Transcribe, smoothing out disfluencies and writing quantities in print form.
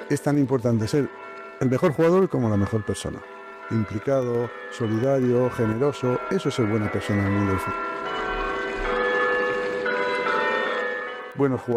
Es tan importante ser el mejor jugador como la mejor persona. Implicado, solidario, generoso, eso es ser buena persona en el mundo del fútbol. Buenos jugadores.